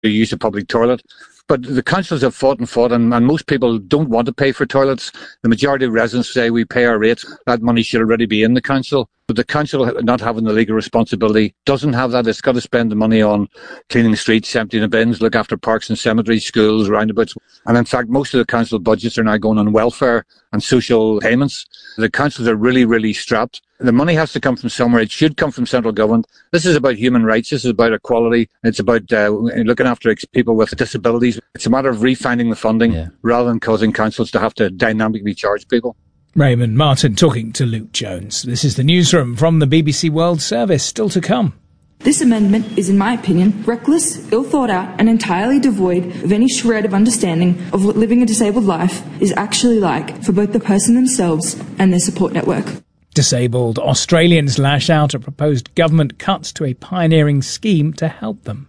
the use of public toilet. But the councils have fought, and most people don't want to pay for toilets. The majority of residents say we pay our rates. That money should already be in the council. But the council, not having the legal responsibility, doesn't have that. It's got to spend the money on cleaning streets, emptying the bins, look after parks and cemeteries, schools, roundabouts. And in fact, most of the council budgets are now going on welfare and social payments. The councils are really, really strapped. The money has to come from somewhere. It should come from central government. This is about human rights. This is about equality. It's about looking after people with disabilities. It's a matter of refining the funding rather than causing councils to have to dynamically charge people. Raymond Martin talking to Luke Jones. This is the newsroom from the BBC World Service. Still to come. This amendment is, in my opinion, reckless, ill thought out and entirely devoid of any shred of understanding of what living a disabled life is actually like for both the person themselves and their support network. Disabled Australians lash out at proposed government cuts to a pioneering scheme to help them.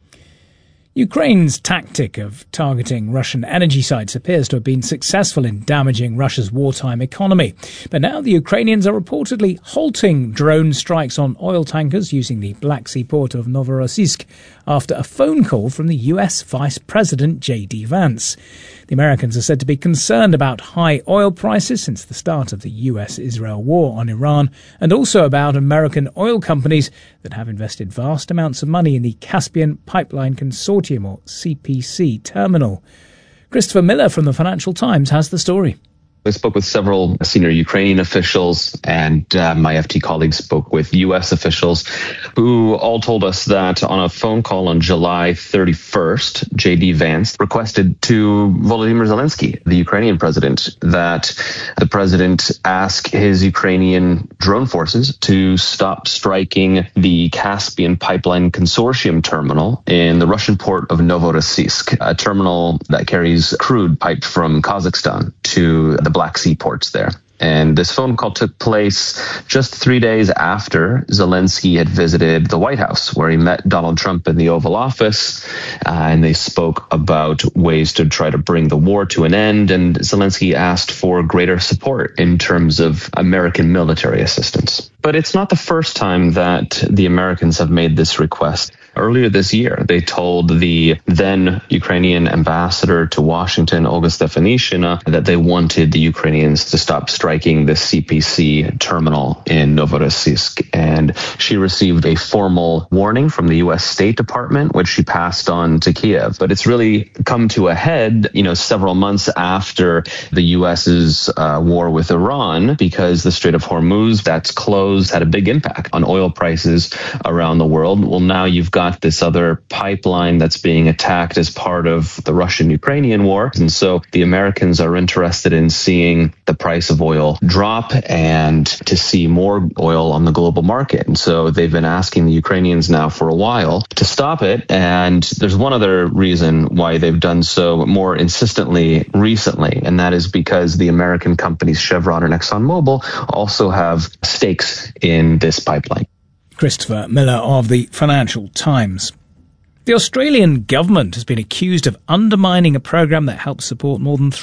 Ukraine's tactic of targeting Russian energy sites appears to have been successful in damaging Russia's wartime economy. But now the Ukrainians are reportedly halting drone strikes on oil tankers using the Black Sea port of Novorossiysk after a phone call from the US Vice President J.D. Vance. The Americans are said to be concerned about high oil prices since the start of the US-Israel war on Iran, and also about American oil companies that have invested vast amounts of money in the Caspian Pipeline Consortium, or CPC, terminal. Christopher Miller from the Financial Times has the story. I spoke with several senior Ukrainian officials, and my FT colleagues spoke with U.S. officials who all told us that on a phone call on July 31st, J.D. Vance requested to Volodymyr Zelensky, the Ukrainian president, that the president ask his Ukrainian drone forces to stop striking the Caspian Pipeline Consortium terminal in the Russian port of Novorossiysk, a terminal that carries crude piped from Kazakhstan to the Black Sea ports there. And this phone call took place just 3 days after Zelensky had visited the White House, where he met Donald Trump in the Oval Office, and they spoke about ways to try to bring the war to an end. And Zelensky asked for greater support in terms of American military assistance. But it's not the first time that the Americans have made this request. Earlier this year, they told the then Ukrainian ambassador to Washington, Olga Stefanishina, that they wanted the Ukrainians to stop striking the CPC terminal in Novorossiysk. And she received a formal warning from the U.S. State Department, which she passed on to Kiev. But it's really come to a head, several months after the U.S.'s war with Iran, because the Strait of Hormuz, that's closed, had a big impact on oil prices around the world. Well, now you've got this other pipeline that's being attacked as part of the Russian-Ukrainian war. And so the Americans are interested in seeing the price of oil drop and to see more oil on the global market. And so they've been asking the Ukrainians now for a while to stop it. And there's one other reason why they've done so more insistently recently, and that is because the American companies Chevron and ExxonMobil also have stakes in this pipeline. Christopher Miller of the Financial Times. The Australian government has been accused of undermining a programme that helps support more than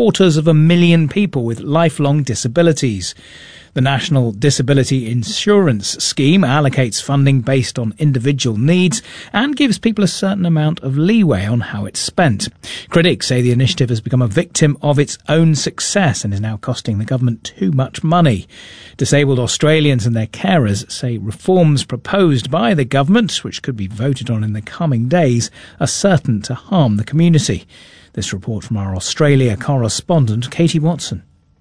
750,000 people with lifelong disabilities. The National Disability Insurance Scheme allocates funding based on individual needs and gives people a certain amount of leeway on how it's spent. Critics say the initiative has become a victim of its own success and is now costing the government too much money. Disabled Australians and their carers say reforms proposed by the government, which could be voted on in the coming days, are certain to harm the community. This report from our Australia correspondent, Katie Watson.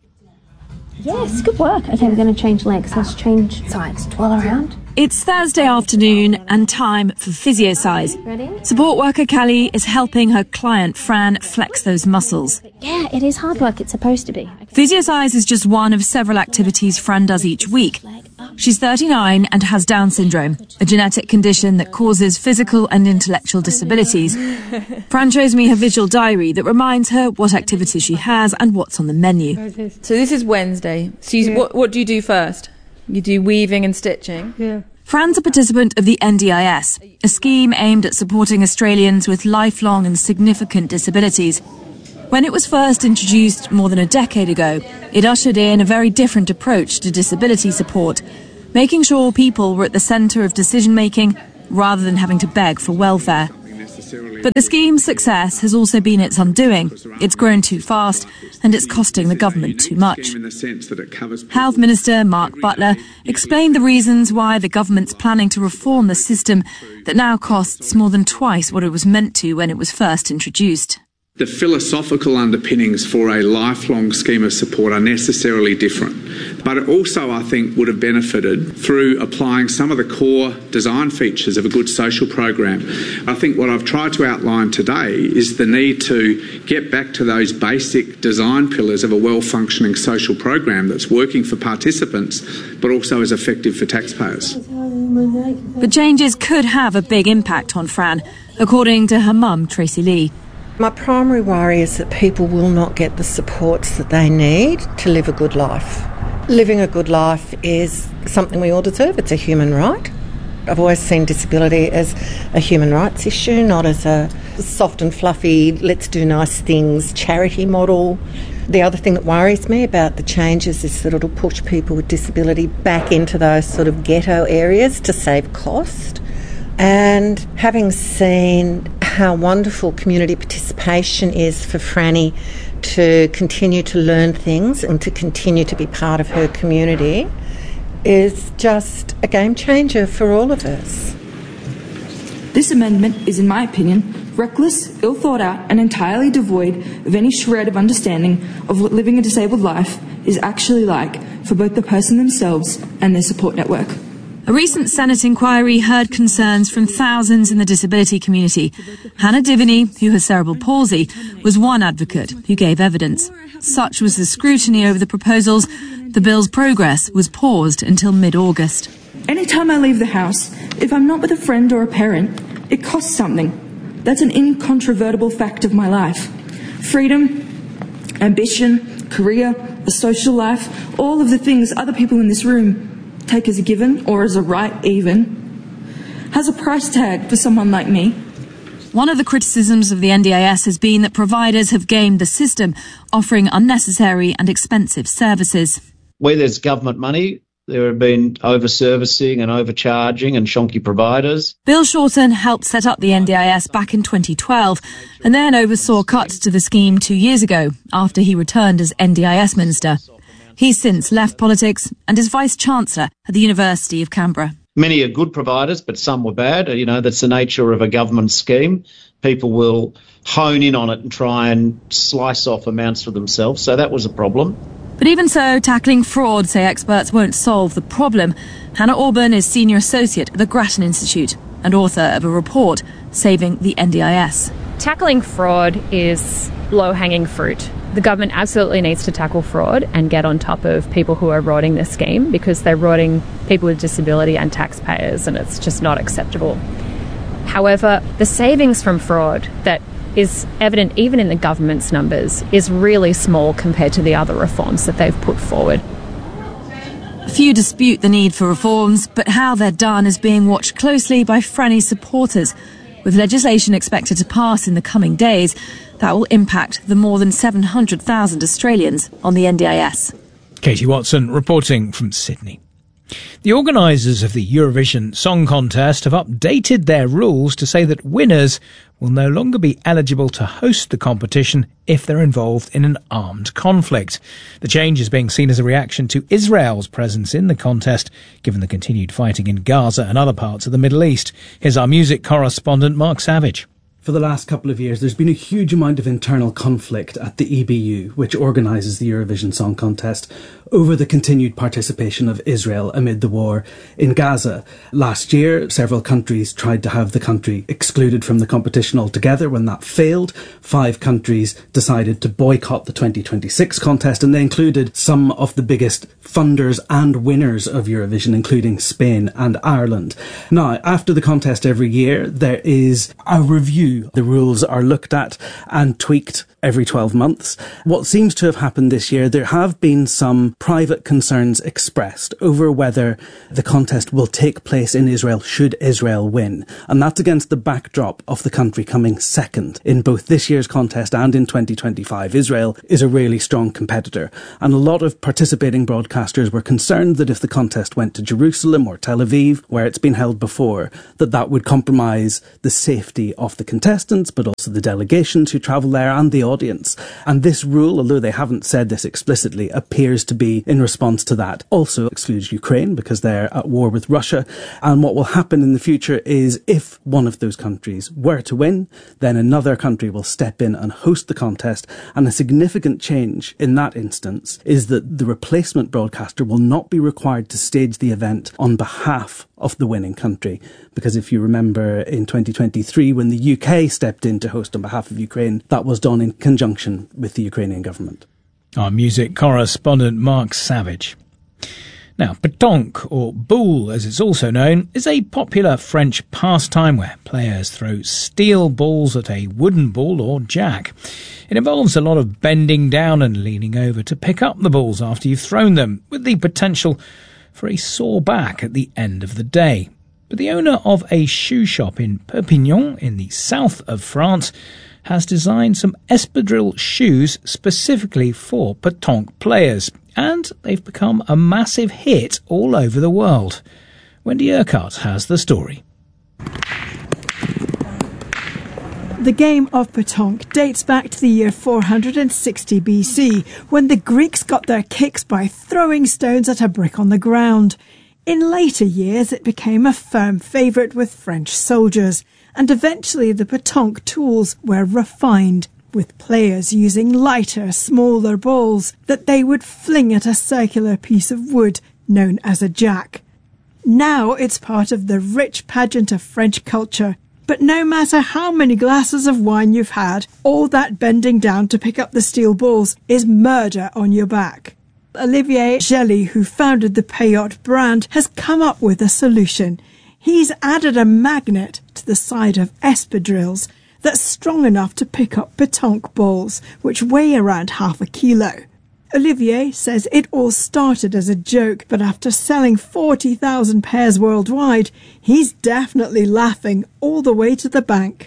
Yes, good work. Okay, we're going to change legs. Let's change sides. Twirl around. It's Thursday afternoon and time for PhysioSize. Ready? Support worker Callie is helping her client Fran flex those muscles. Yeah, it is hard work. It's supposed to be. PhysioSize is just one of several activities Fran does each week. She's 39 and has Down syndrome, a genetic condition that causes physical and intellectual disabilities. Fran shows me her visual diary that reminds her what activities she has and what's on the menu. So this is Wednesday. So what do you do first? You do weaving and stitching? Yeah. Fran's a participant of the NDIS, a scheme aimed at supporting Australians with lifelong and significant disabilities. When it was first introduced more than a decade ago, it ushered in a very different approach to disability support, making sure people were at the centre of decision-making rather than having to beg for welfare. But the scheme's success has also been its undoing. It's grown too fast and it's costing the government too much. Health Minister Mark Butler explained the reasons why the government's planning to reform the system that now costs more than twice what it was meant to when it was first introduced. The philosophical underpinnings for a lifelong scheme of support are necessarily different, but it also, I think, would have benefited through applying some of the core design features of a good social program. I think what I've tried to outline today is the need to get back to those basic design pillars of a well-functioning social program that's working for participants, but also is effective for taxpayers. The changes could have a big impact on Fran, according to her mum, Tracy Lee. My primary worry is that people will not get the supports that they need to live a good life. Living a good life is something we all deserve. It's a human right. I've always seen disability as a human rights issue, not as a soft and fluffy, let's do nice things, charity model. The other thing that worries me about the changes is that it'll push people with disability back into those sort of ghetto areas to save cost. And having seen how wonderful community participation is for Franny to continue to learn things and to continue to be part of her community is just a game changer for all of us. This amendment is, in my opinion, reckless, ill thought out and entirely devoid of any shred of understanding of what living a disabled life is actually like for both the person themselves and their support network. A recent Senate inquiry heard concerns from thousands in the disability community. Hannah Diviney, who has cerebral palsy, was one advocate who gave evidence. Such was the scrutiny over the proposals, the bill's progress was paused until mid-August. Anytime I leave the house, if I'm not with a friend or a parent, it costs something. That's an incontrovertible fact of my life. Freedom, ambition, career, a social life, all of the things other people in this room take as a given, or as a right even, has a price tag for someone like me. One of the criticisms of the NDIS has been that providers have gamed the system, offering unnecessary and expensive services. Where there's government money, there have been over-servicing and overcharging and shonky providers. Bill Shorten helped set up the NDIS back in 2012 and then oversaw cuts to the scheme 2 years ago after he returned as NDIS Minister. He's since left politics and is Vice-Chancellor at the University of Canberra. Many are good providers, but some were bad. You know, that's the nature of a government scheme. People will hone in on it and try and slice off amounts for themselves. So that was a problem. But even so, tackling fraud, say experts, won't solve the problem. Hannah Auburn is Senior Associate at the Grattan Institute and author of a report, Saving the NDIS. Tackling fraud is low-hanging fruit. The government absolutely needs to tackle fraud and get on top of people who are rotting the scheme, because they're rotting people with disability and taxpayers, and it's just not acceptable. However, the savings from fraud that is evident even in the government's numbers is really small compared to the other reforms that they've put forward. Few dispute the need for reforms, but how they're done is being watched closely by Franny's supporters. With legislation expected to pass in the coming days, that will impact the more than 700,000 Australians on the NDIS. Katie Watson reporting from Sydney. The organisers of the Eurovision Song Contest have updated their rules to say that winners will no longer be eligible to host the competition if they're involved in an armed conflict. The change is being seen as a reaction to Israel's presence in the contest, given the continued fighting in Gaza and other parts of the Middle East. Here's our music correspondent, Mark Savage. For the last couple of years, there's been a huge amount of internal conflict at the EBU, which organises the Eurovision Song Contest, over the continued participation of Israel amid the war in Gaza. Last year, several countries tried to have the country excluded from the competition altogether. When that failed, 5 countries decided to boycott the 2026 contest, and they included some of the biggest funders and winners of Eurovision, including Spain and Ireland. Now, after the contest every year, there is a review. The rules are looked at and tweaked every 12 months. What seems to have happened this year, there have been some been private concerns expressed over whether the contest will take place in Israel should Israel win. And that's against the backdrop of the country coming second in both this year's contest and in 2025. Israel is a really strong competitor. And a lot of participating broadcasters were concerned that if the contest went to Jerusalem or Tel Aviv, where it's been held before, that would compromise the safety of the contestants, but also the delegations who travel there and the audience. And this rule, although they haven't said this explicitly, appears to be in response to that. Also excludes Ukraine because they're at war with Russia. And what will happen in the future is if one of those countries were to win, then another country will step in and host the contest. And a significant change in that instance is that the replacement broadcaster will not be required to stage the event on behalf of the winning country. Because if you remember in 2023, when the UK stepped in to host on behalf of Ukraine, that was done in conjunction with the Ukrainian government. Our music correspondent Mark Savage. Now, pétanque, or boule as it's also known, is a popular French pastime where players throw steel balls at a wooden ball or jack. It involves a lot of bending down and leaning over to pick up the balls after you've thrown them, with the potential for a sore back at the end of the day. But the owner of a shoe shop in Perpignan in the south of France has designed some espadrille shoes specifically for pétanque players, and they've become a massive hit all over the world. Wendy Urquhart has the story. The game of pétanque dates back to the year 460 BC, when the Greeks got their kicks by throwing stones at a brick on the ground. In later years, it became a firm favourite with French soldiers, and eventually the pétanque tools were refined, with players using lighter, smaller balls that they would fling at a circular piece of wood known as a jack. Now it's part of the rich pageant of French culture. But no matter how many glasses of wine you've had, all that bending down to pick up the steel balls is murder on your back. Olivier Gély, who founded the Peyote brand, has come up with a solution. He's added a magnet to the side of espadrilles that's strong enough to pick up pétanque balls, which weigh around half a kilo. Olivier says it all started as a joke, but after selling 40,000 pairs worldwide, he's definitely laughing all the way to the bank.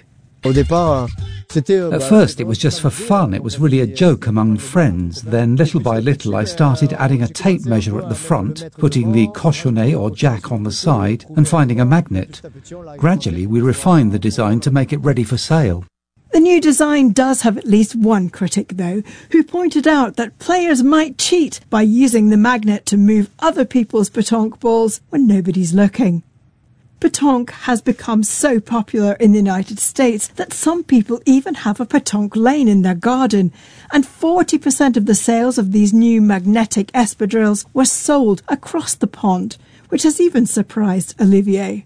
At first it was just for fun, it was really a joke among friends. Then little by little I started adding a tape measure at the front, putting the cochonnet or jack on the side and finding a magnet. Gradually we refined the design to make it ready for sale. The new design does have at least one critic, though, who pointed out that players might cheat by using the magnet to move other people's pétanque balls when nobody's looking. Pétanque has become so popular in the United States that some people even have a pétanque lane in their garden, and 40% of the sales of these new magnetic espadrilles were sold across the pond, which has even surprised Olivier.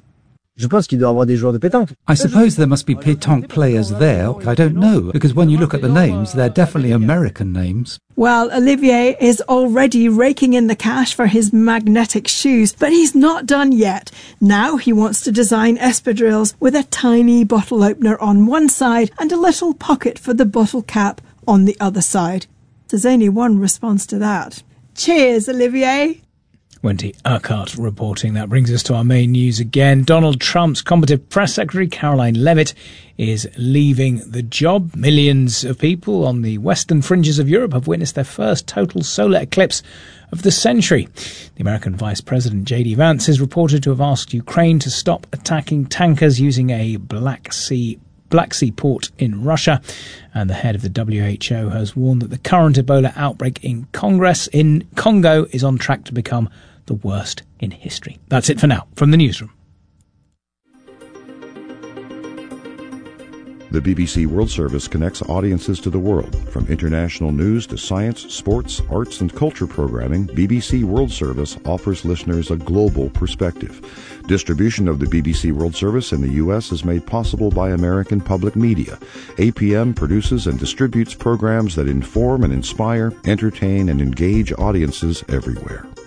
I suppose there must be pétanque players there. I don't know, because when you look at the names, they're definitely American names. Well, Olivier is already raking in the cash for his magnetic shoes, but he's not done yet. Now he wants to design espadrilles with a tiny bottle opener on one side and a little pocket for the bottle cap on the other side. There's only one response to that. Cheers, Olivier! Wendy Urquhart reporting. That brings us to our main news again. Donald Trump's combative press secretary, Caroline Leavitt, is leaving the job. Millions of people on the western fringes of Europe have witnessed their first total solar eclipse of the century. The American Vice President, J.D. Vance, is reported to have asked Ukraine to stop attacking tankers using a Black Sea port in Russia, and the head of the WHO has warned that the current Ebola outbreak in Congo is on track to become the worst in history. That's it for now from the newsroom. The BBC World Service connects audiences to the world. From international news to science, sports, arts and culture programming, BBC World Service offers listeners a global perspective. Distribution of the BBC World Service in the U.S. is made possible by American Public Media. APM produces and distributes programs that inform and inspire, entertain and engage audiences everywhere.